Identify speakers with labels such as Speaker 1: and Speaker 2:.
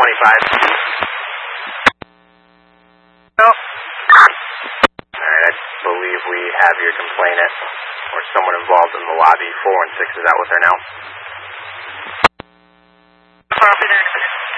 Speaker 1: No. Alright, I believe we have your complainant or someone involved in the lobby. 416 is out with her now.
Speaker 2: Copy that.